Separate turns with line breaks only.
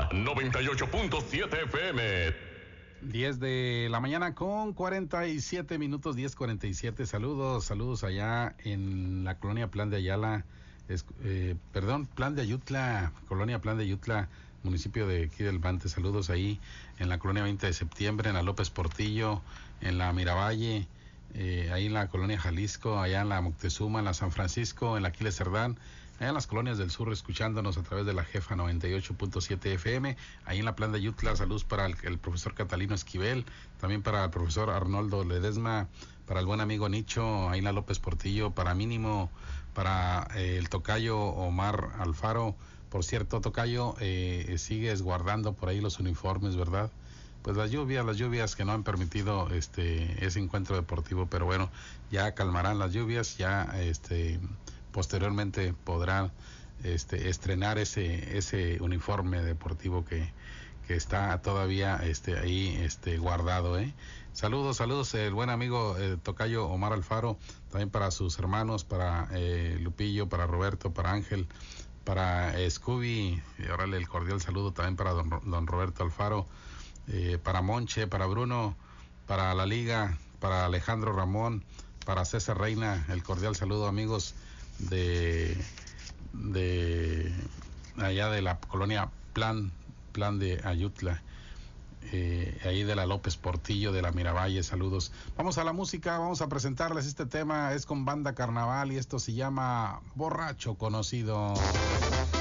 98.7 FM.
10 de la mañana con 47 minutos, 10:47. Saludos allá en la colonia Plan de Ayala, Plan de Ayutla, colonia Plan de Ayutla, municipio de aquí del Bante. Saludos ahí en la colonia 20 de septiembre, en la López Portillo, en la Miravalle, ahí en la colonia Jalisco, allá en la Moctezuma, en la San Francisco, en la Aquiles Cerdán, allá en las colonias del sur, escuchándonos a través de la Jefa 98.7 FM, ahí en la Plan de Ayutla. Saludos para el profesor Catalino Esquivel, también para el profesor Arnoldo Ledesma, para el buen amigo Nicho, ahí en la López Portillo, para Mínimo, para el tocayo Omar Alfaro. Por cierto, tocayo, sigues guardando por ahí los uniformes, ¿verdad? Pues las lluvias que no han permitido ese encuentro deportivo, pero bueno, ya calmarán las lluvias, ya posteriormente podrán estrenar ese uniforme deportivo que está todavía ahí guardado. Saludos el buen amigo tocayo Omar Alfaro, también para sus hermanos, para Lupillo, para Roberto, para Ángel, para Scooby, órale, el cordial saludo también para don Roberto Alfaro, para Monche, para Bruno, para la Liga, para Alejandro Ramón, para César Reina, el cordial saludo, amigos de allá de la colonia Plan de Ayutla, ahí de la López Portillo, de la Miravalle. Saludos. Vamos a la música, vamos a presentarles este tema, es con Banda Carnaval y esto se llama Borracho Conocido.